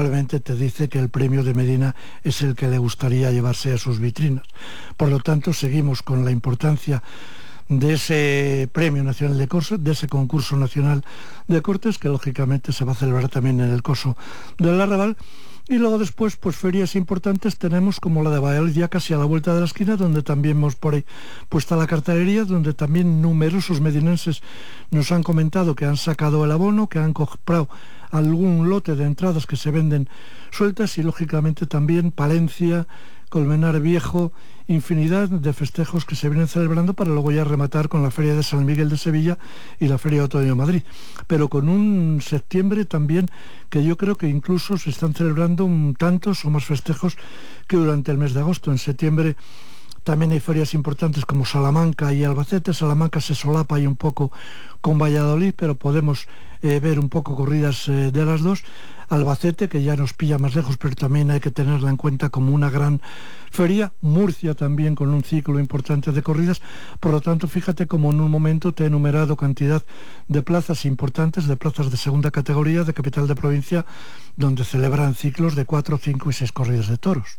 probablemente te dice que el premio de Medina es el que le gustaría llevarse a sus vitrinas. Por lo tanto, seguimos con la importancia de ese Premio Nacional de Cortes, de ese concurso nacional de cortes, que lógicamente se va a celebrar también en el Coso del Arrabal. Y luego después, pues ferias importantes tenemos como la de Valladolid, ya casi a la vuelta de la esquina, donde también hemos por ahí puesta la cartelería, donde también numerosos medinenses nos han comentado que han sacado el abono, que han comprado algún lote de entradas que se venden sueltas, y lógicamente también Palencia, Colmenar Viejo, infinidad de festejos que se vienen celebrando para luego ya rematar con la Feria de San Miguel de Sevilla y la Feria de Otoño de Madrid, pero con un septiembre también que yo creo que incluso se están celebrando tantos o más festejos que durante el mes de agosto. En septiembre también hay ferias importantes como Salamanca y Albacete. Salamanca se solapa ahí un poco con Valladolid, pero podemos ver un poco corridas de las dos. Albacete, que ya nos pilla más lejos, pero también hay que tenerla en cuenta como una gran feria. Murcia también con un ciclo importante de corridas. Por lo tanto, fíjate como en un momento te he enumerado cantidad de plazas importantes, de plazas de segunda categoría, de capital de provincia, donde celebran ciclos de 4, 5 y 6 corridas de toros.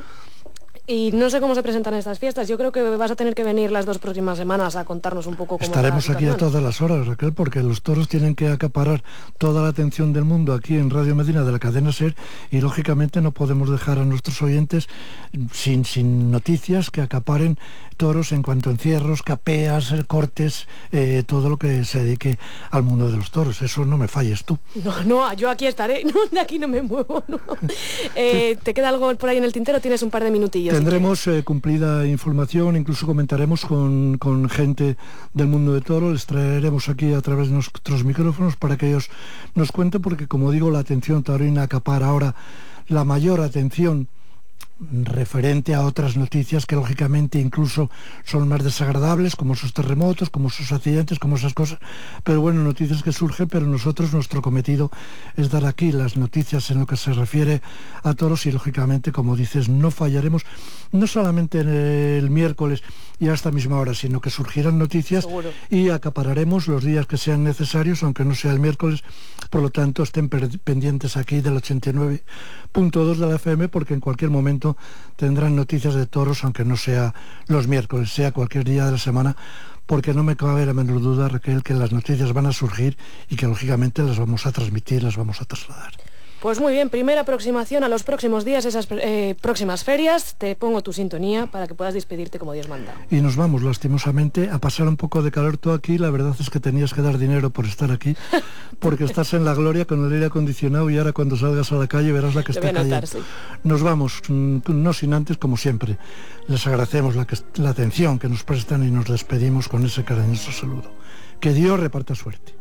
Y no sé cómo se presentan estas fiestas. Yo creo que vas a tener que venir las 2 próximas semanas a contarnos un poco cómo estaremos aquí a todas las horas, Raquel, porque los toros tienen que acaparar toda la atención del mundo aquí en Radio Medina de la cadena SER, y lógicamente no podemos dejar a nuestros oyentes sin noticias que acaparen toros en cuanto a encierros, capeas, cortes, todo lo que se dedique al mundo de los toros. Eso no me falles tú. No, yo aquí estaré. No, de aquí no me muevo. No. ¿Te queda algo por ahí en el tintero? Tienes un par de minutillos. Tendremos cumplida información, incluso comentaremos con gente del mundo de toro, les traeremos aquí a través de nuestros micrófonos para que ellos nos cuenten, porque como digo, la atención taurina acapara ahora la mayor atención referente a otras noticias que lógicamente incluso son más desagradables, como sus terremotos, como sus accidentes, como esas cosas, pero bueno, noticias que surgen. Pero nosotros, nuestro cometido es dar aquí las noticias en lo que se refiere a toros, y lógicamente, como dices, no fallaremos, no solamente en el miércoles y a esta misma hora, sino que surgirán noticias. Seguro. Y acapararemos los días que sean necesarios, aunque no sea el miércoles. Por lo tanto, estén pendientes aquí del 89.2 de la FM, porque en cualquier momento tendrán noticias de toros, aunque no sea los miércoles, sea cualquier día de la semana, porque no me cabe la menor duda, Raquel, que las noticias van a surgir y que lógicamente las vamos a transmitir, las vamos a trasladar. Pues muy bien, primera aproximación a los próximos días, esas próximas ferias. Te pongo tu sintonía para que puedas despedirte como Dios manda. Y nos vamos, lastimosamente, a pasar un poco de calor tú aquí. La verdad es que tenías que dar dinero por estar aquí, porque estás en la gloria con el aire acondicionado, y ahora cuando salgas a la calle verás la que está cayendo. Sí. Nos vamos, no sin antes, como siempre, les agradecemos la atención que nos prestan y nos despedimos con ese cariñoso saludo. Que Dios reparta suerte.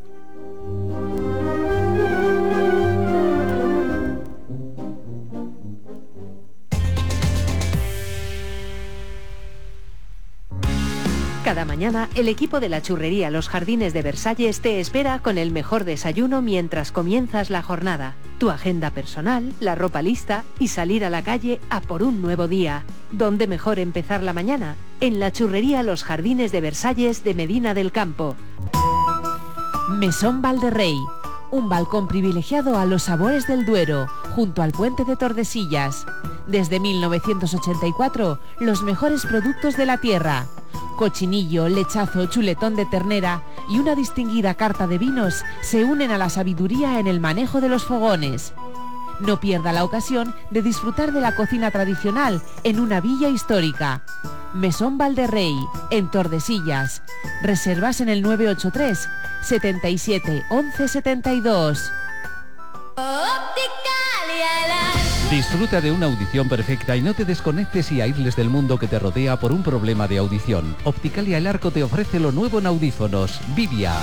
Cada mañana, el equipo de la churrería Los Jardines de Versalles te espera con el mejor desayuno mientras comienzas la jornada, tu agenda personal, la ropa lista y salir a la calle a por un nuevo día. ¿Dónde mejor empezar la mañana? En la churrería Los Jardines de Versalles de Medina del Campo. Mesón Valderrey, un balcón privilegiado a los sabores del Duero, junto al puente de Tordesillas. Desde 1984, los mejores productos de la tierra. Cochinillo, lechazo, chuletón de ternera y una distinguida carta de vinos se unen a la sabiduría en el manejo de los fogones. No pierda la ocasión de disfrutar de la cocina tradicional en una villa histórica. Mesón Valderrey, en Tordesillas. Reservas en el 983 77 11 72. Disfruta de una audición perfecta y no te desconectes y aísles del mundo que te rodea por un problema de audición. Opticalia El Arco te ofrece lo nuevo en audífonos, Vivia.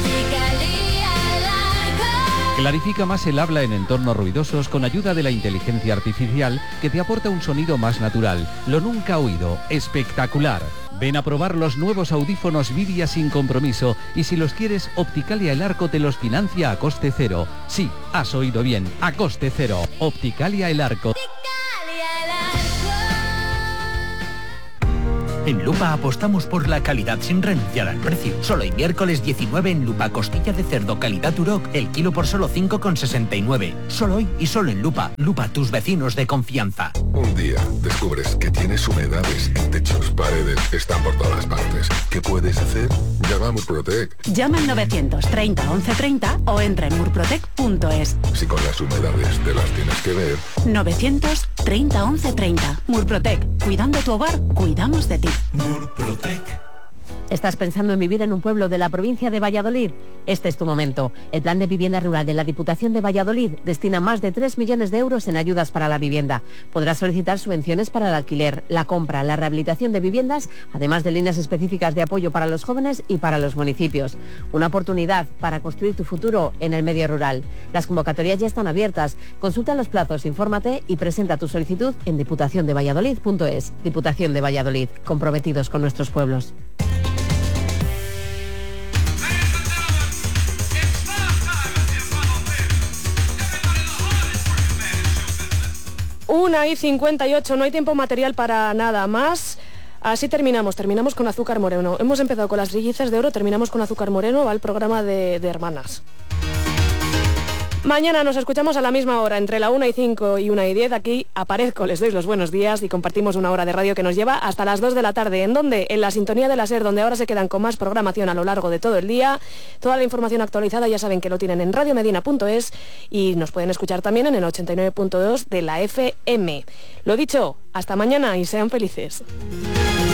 Clarifica más el habla en entornos ruidosos con ayuda de la inteligencia artificial que te aporta un sonido más natural. Lo nunca oído, espectacular. Ven a probar los nuevos audífonos Vivia sin compromiso, y si los quieres, Opticalia El Arco te los financia a coste cero. Sí, has oído bien, a coste cero. Opticalia El Arco. En Lupa apostamos por la calidad sin renunciar al precio. Solo el miércoles 19 en Lupa, costilla de cerdo calidad Duroc, el kilo por solo 5,69. Solo hoy y solo en Lupa. Lupa, tus vecinos de confianza. Un día descubres que tienes humedades en techos, paredes, están por todas partes. ¿Qué puedes hacer? Llama a Murprotec. Llama al 930 1130 o entra en murprotec.es. Si con las humedades te las tienes que ver. 930 1130. Murprotec. Cuidando tu hogar, cuidamos de ti. Murprotec. ¿Estás pensando en vivir en un pueblo de la provincia de Valladolid? Este es tu momento. El Plan de Vivienda Rural de la Diputación de Valladolid destina más de 3 millones de euros en ayudas para la vivienda. Podrás solicitar subvenciones para el alquiler, la compra, la rehabilitación de viviendas, además de líneas específicas de apoyo para los jóvenes y para los municipios. Una oportunidad para construir tu futuro en el medio rural. Las convocatorias ya están abiertas. Consulta los plazos, infórmate y presenta tu solicitud en diputaciondevalladolid.es. Diputación de Valladolid, comprometidos con nuestros pueblos. 1:58, no hay tiempo material para nada más. Así terminamos con Azúcar Moreno. Hemos empezado con las trillizas de oro, terminamos con Azúcar Moreno, va el programa de hermanas. Mañana nos escuchamos a la misma hora, entre la 1:05 y 1:10. Aquí aparezco, les doy los buenos días y compartimos una hora de radio que nos lleva hasta las 2 de la tarde. ¿En dónde? En la sintonía de la SER, donde ahora se quedan con más programación a lo largo de todo el día. Toda la información actualizada ya saben que lo tienen en radiomedina.es y nos pueden escuchar también en el 89.2 de la FM. Lo dicho, hasta mañana y sean felices.